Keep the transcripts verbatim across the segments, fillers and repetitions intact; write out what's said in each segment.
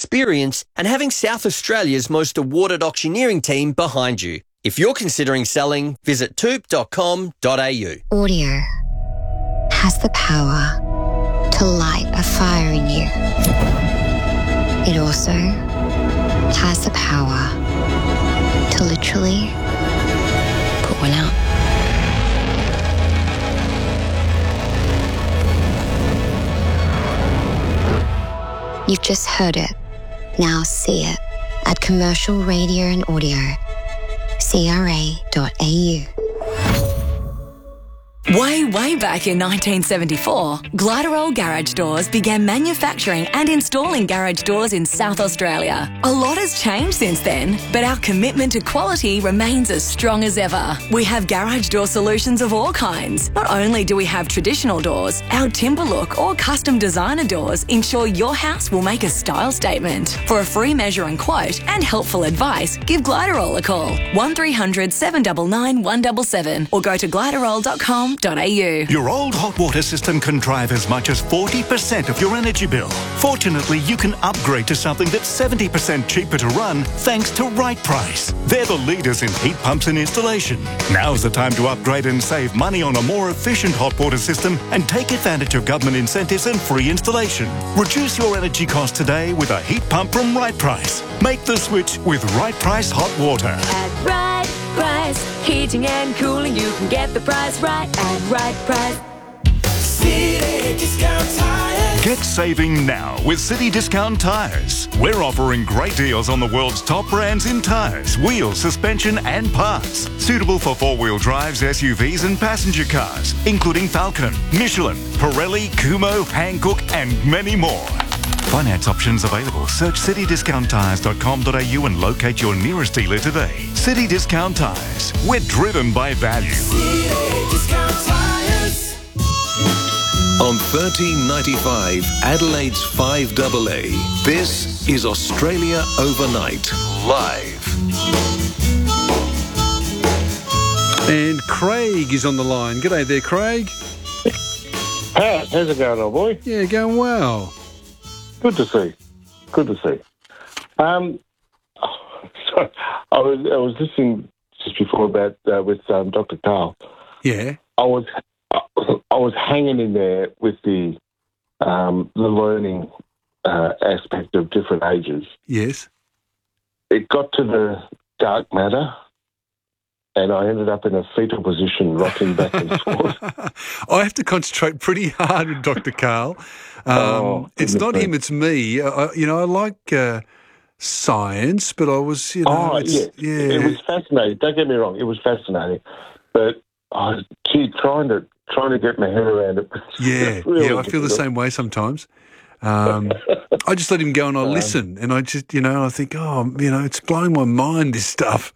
experience and having South Australia's most awarded auctioneering team behind you. If you're considering selling, visit toop dot com dot a u. Audio has the power to light a fire in you. It also has the power to literally put one out. You've just heard it. Now see it at Commercial Radio and Audio, c r a dot a u. Way, way back in nineteen seventy-four, Gliderol Garage Doors began manufacturing and installing garage doors in South Australia. A lot has changed since then, but our commitment to quality remains as strong as ever. We have garage door solutions of all kinds. Not only do we have traditional doors, our timber look or custom designer doors ensure your house will make a style statement. For a free measure and quote and helpful advice, give Gliderol a call, one three hundred, seven nine nine, one seven seven, or go to gliderol dot com dot a u. Your old hot water system can drive as much as forty percent of your energy bill. Fortunately, you can upgrade to something that's seventy percent cheaper to run thanks to Right Price. They're the leaders in heat pumps and installation. Now's the time to upgrade and save money on a more efficient hot water system and take advantage of government incentives and free installation. Reduce your energy costs today with a heat pump from Right Price. Make the switch with Right Price Hot Water. At Right Price, heating and cooling, you can get the price right at Right Price. City Discount Tires. Get saving now with City Discount Tires. We're offering great deals on the world's top brands in tyres, wheels, suspension and parts. Suitable for four-wheel drives, S U Vs and passenger cars, including Falcon, Michelin, Pirelli, Kumho, Hankook and many more. Finance options available. Search city discount tires dot com dot a u and locate your nearest dealer today. City Discount Tires. We're driven by value. City Discount Tires. On thirteen ninety-five, Adelaide's five A A, this is Australia Overnight, live. And Craig is on the line. G'day there, Craig. How, how's it going, old boy? Yeah, going well. Good to see. Good to see. Um, so I was I was listening just before about uh, with um, Doctor Carl. Yeah. I was I was hanging in there with the um, the learning uh, aspect of different ages. Yes. It got to the dark matter, and I ended up in a fetal position, rocking back and forth. I have to concentrate pretty hard with Doctor Carl. Um, oh, it's not him, it's me. I, you know, I like uh, science, but I was, you know, oh, it's, yeah. yeah. It was fascinating. Don't get me wrong, it was fascinating. But I was gee, trying to trying to get my head around it. Yeah, really yeah, I feel the same way sometimes. Um, I just let him go and I listen, and I just, you know, I think, oh, you know, it's blowing my mind, this stuff.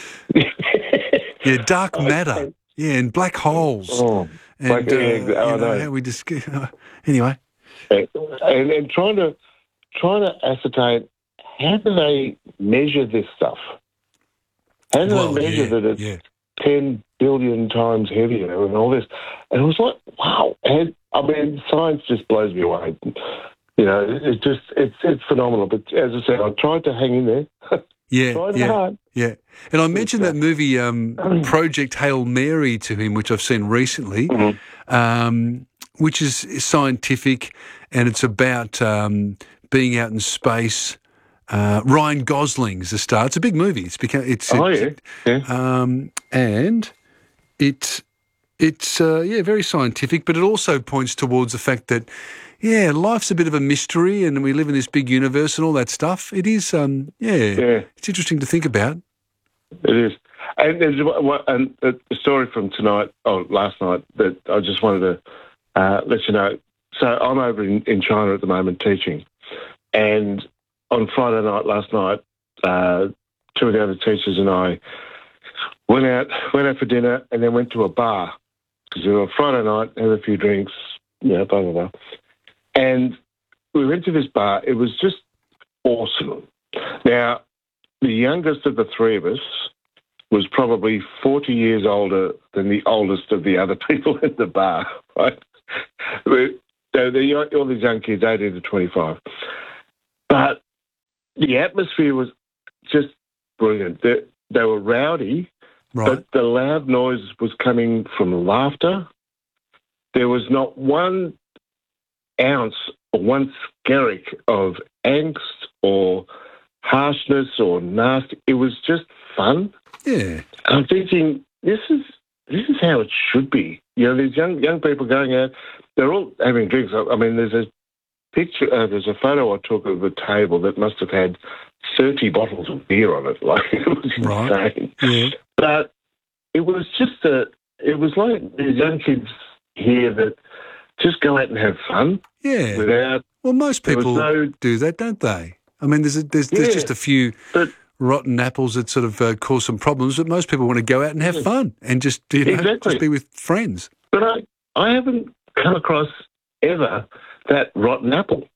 Yeah, dark matter. Yeah, and black holes. Oh, and black, uh, yeah, you I know, know. how we just anyway. And, and trying to trying to ascertain, how do they measure this stuff? How do Well, they measure yeah, that it's yeah. ten billion times heavier and all this? And it was like, wow. And, I mean, science just blows me away. You know, it's just it's it's phenomenal. But as I said, I tried to hang in there. Yeah, tried yeah, hard. yeah. And I mentioned that movie um, Project Hail Mary to him, which I've seen recently, Mm-hmm. um, which is scientific, and it's about um, being out in space. Uh, Ryan Gosling's the star. It's a big movie. It's become it's Oh, it, yeah, yeah. um, and it it's uh, yeah very scientific, but it also points towards the fact that yeah, life's a bit of a mystery, and we live in this big universe and all that stuff. It is, um, yeah, Yeah. it's interesting to think about. It is. And there's one- and a story from tonight, oh, last night, that I just wanted to uh, let you know. So I'm over in, in China at the moment teaching. And on Friday night, last night, uh, two of the other teachers and I went out went out for dinner and then went to a bar. Because we were Friday night, had a few drinks, you know, blah, blah, blah. And we went to this bar. It was just awesome. Now, the youngest of the three of us was probably forty years older than the oldest of the other people in the bar, right? So the, all these young kids, eighteen to twenty-five. But the atmosphere was just brilliant. They, they were rowdy, Right. but the loud noise was coming from laughter. There was not one ounce or one skerrick of angst or harshness or nasty. It was just fun. Yeah. I'm thinking, this is this is how it should be. You know, these young young people going out, they're all having drinks. I I mean, there's a picture, uh, there's a photo I took of a table that must have had thirty bottles of beer on it. Like, it was Right. insane. Yeah. But it was just a, it was like these young kids here that just go out and have fun Yeah. without, Well, most there was people no- do that, don't they? I mean, there's a, there's, there's Yeah. just a few but rotten apples that sort of uh, cause some problems, but most people want to go out and have fun and just, you know, Exactly. just be with friends. But I, I haven't come across ever that rotten apple.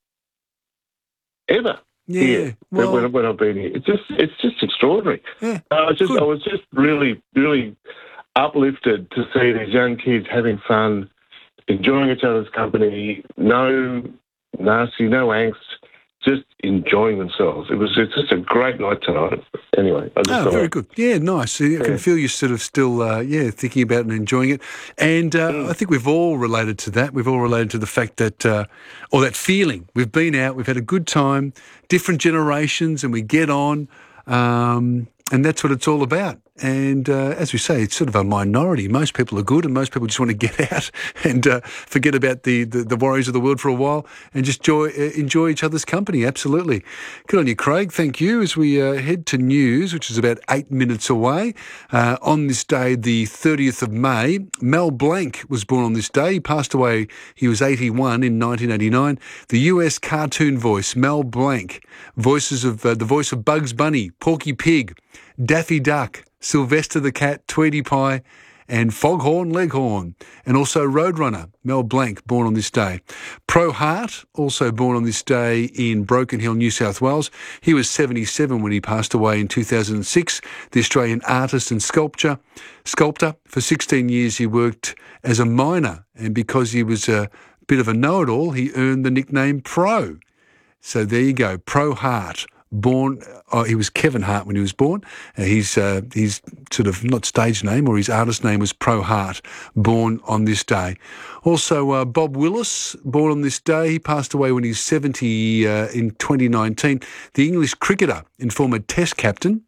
Ever. Yeah. Here, Well, when, when I've been here. It's just it's just extraordinary. yeah. I was just Good. I was just really, really uplifted to see these young kids having fun, enjoying each other's company, no nasty, no angst, just enjoying themselves. It was it's just a great night tonight. Anyway, I just Oh, thought very good. Yeah, nice. So you can Yeah. feel you're sort of still, uh, yeah, thinking about and enjoying it. And uh, Mm. I think we've all related to that. We've all related to the fact that, uh, or that feeling. We've been out, we've had a good time, different generations, and we get on. Um, and that's what it's all about. And uh, as we say, it's sort of a minority. Most people are good and most people just want to get out and uh, forget about the, the, the worries of the world for a while and just enjoy, uh, enjoy each other's company. Absolutely. Good on you, Craig. Thank you. As we uh, head to news, which is about eight minutes away, uh, on this day, the thirtieth of May, Mel Blanc was born on this day. He passed away, he was eighty-one in nineteen eighty-nine. The U S cartoon voice, Mel Blanc, voices of uh, the voice of Bugs Bunny, Porky Pig, Daffy Duck, Sylvester the Cat, Tweety Pie, and Foghorn Leghorn, and also Roadrunner, Mel Blanc, born on this day. Pro Hart, also born on this day in Broken Hill, New South Wales. He was seventy-seven when he passed away in two thousand six, the Australian artist and sculptor. Sculptor. For sixteen years he worked as a miner, and because he was a bit of a know-it-all, he earned the nickname Pro. So there you go, Pro Hart. Born, oh, he was Kevin Hart when he was born. Uh, he's uh, his sort of not stage name or his artist name was Pro Hart. Born on this day. Also, uh, Bob Willis, born on this day. He passed away when he's seventy uh, in twenty nineteen. The English cricketer and former Test captain.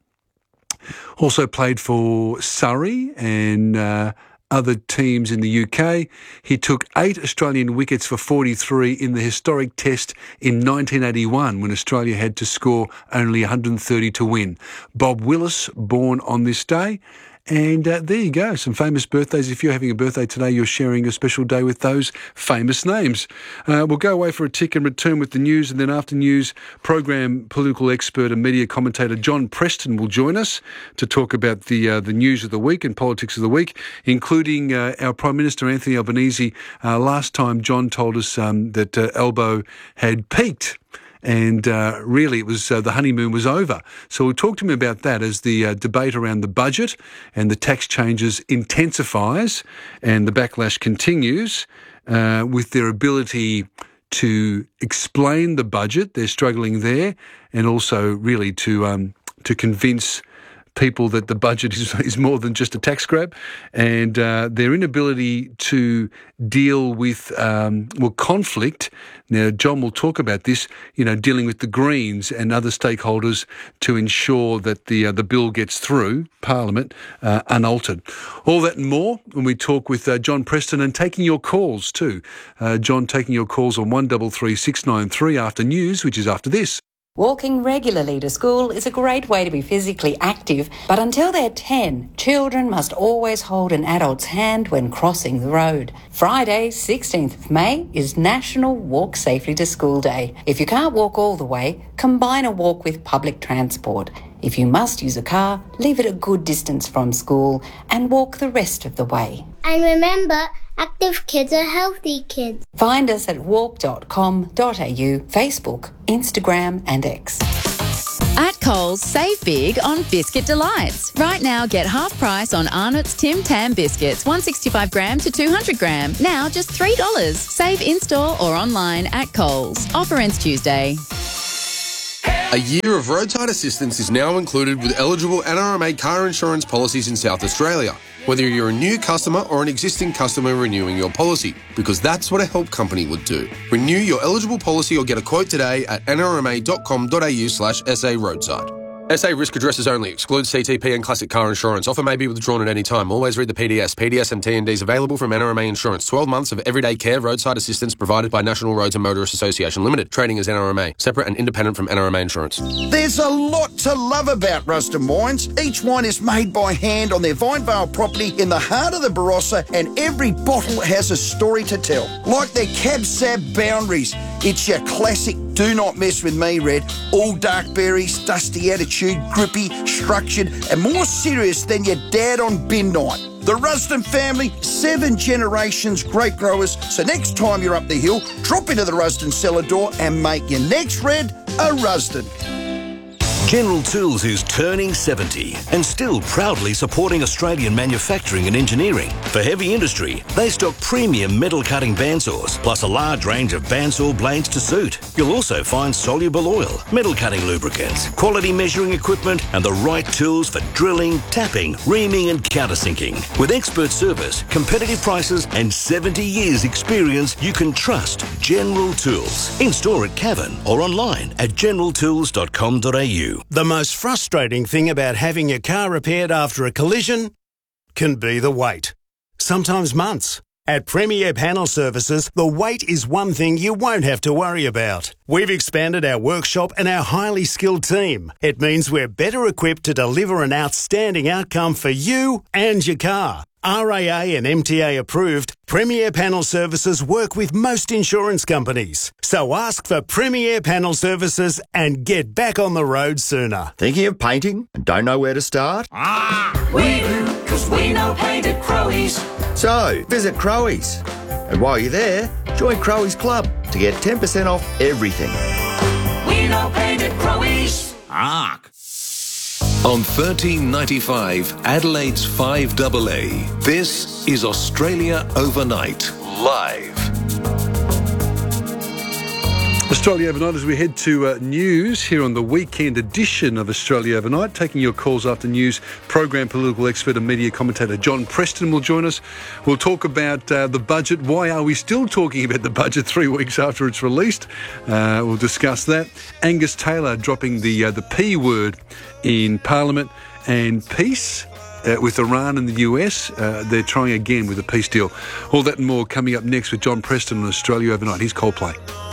Also played for Surrey and Uh, other teams in the U K. He took eight Australian wickets for forty-three in the historic test in nineteen eighty-one when Australia had to score only one hundred thirty to win. Bob Willis, born on this day. And uh, there you go, some famous birthdays. If you're having a birthday today, you're sharing a special day with those famous names. Uh, we'll go away for a tick and return with the news, and then after news, program political expert and media commentator John Preston will join us to talk about the uh, the news of the week and politics of the week, including uh, our Prime Minister Anthony Albanese. Uh, last time, John told us um, that uh, Albo had peaked. And uh, really, it was uh, the honeymoon was over. So we'll talk to him about that as the uh, debate around the budget and the tax changes intensifies and the backlash continues uh, with their ability to explain the budget. They're struggling there, and also really to um, to convince people that the budget is, is more than just a tax grab, and uh, their inability to deal with um, well conflict. Now, John will talk about this. You know, dealing with the Greens and other stakeholders to ensure that the uh, the bill gets through Parliament uh, unaltered. All that and more when we talk with uh, John Preston, and taking your calls too. Uh, John taking your calls on one double three six nine three after news, which is after this. Walking regularly to school is a great way to be physically active, but until they're ten, children must always hold an adult's hand when crossing the road. Friday, sixteenth of May, is National Walk Safely to School Day. If you can't walk all the way, combine a walk with public transport. If you must use a car, leave it a good distance from school and walk the rest of the way. And remember, active kids are healthy kids. Find us at walk dot com dot a u, Facebook, Instagram and X. At Coles, save big on Biscuit Delights. Right now, get half price on Arnott's Tim Tam biscuits, one sixty-five gram to two hundred gram. Now just three dollars. Save in-store or online at Coles. Offer ends Tuesday. Hey! A year of roadside assistance is now included with eligible N R M A car insurance policies in South Australia, whether you're a new customer or an existing customer renewing your policy, because that's what a help company would do. Renew your eligible policy or get a quote today at n r m a dot com dot a u slash s a roadside. S A risk addresses only. Excludes C T P and classic car insurance. Offer may be withdrawn at any time. Always read the P D S. P D S and T and Ds available from N R M A Insurance. twelve months of everyday care roadside assistance provided by National Roads and Motorists Association Limited. Trading as N R M A. Separate and independent from N R M A Insurance. There's a lot to love about Rusden Wines. Each wine is made by hand on their Vinevale property in the heart of the Barossa, and every bottle has a story to tell. Like their Cab Sab Boundaries. It's your classic do not mess with me red. All dark berries, dusty attitude, grippy, structured, and more serious than your dad on bin night. The Rusden family, seven generations great growers. So next time you're up the hill, drop into the Rusden cellar door and make your next red a Rusden. General Tools is turning seventy and still proudly supporting Australian manufacturing and engineering. For heavy industry, they stock premium metal cutting bandsaws, plus a large range of bandsaw blades to suit. You'll also find soluble oil, metal cutting lubricants, quality measuring equipment, and the right tools for drilling, tapping, reaming, and countersinking. With expert service, competitive prices, and seventy years experience, you can trust General Tools. In store at Cavan or online at general tools dot com dot a u. The most frustrating thing about having your car repaired after a collision can be the wait. Sometimes months. At Premier Panel Services, the wait is one thing you won't have to worry about. We've expanded our workshop and our highly skilled team. It means we're better equipped to deliver an outstanding outcome for you and your car. R A A and M T A approved, Premier Panel Services work with most insurance companies. So ask for Premier Panel Services and get back on the road sooner. Thinking of painting and don't know where to start? Ah, we do, because we know paint at Crowies. So, visit Crowies. And while you're there, join Crowies Club to get ten percent off everything. We know paint at Crowies. Ark. On thirteen ninety-five, Adelaide's five A A, this is Australia Overnight, live. Australia Overnight as we head to uh, news here on the weekend edition of Australia Overnight. Taking your calls after news, program political expert and media commentator John Preston will join us. We'll talk about uh, the budget. Why are we still talking about the budget three weeks after it's released? Uh, we'll discuss that. Angus Taylor dropping the uh, the P word in Parliament, and peace uh, with Iran and the U S. Uh, they're trying again with a peace deal. All that and more coming up next with John Preston on Australia Overnight. Here's Coldplay.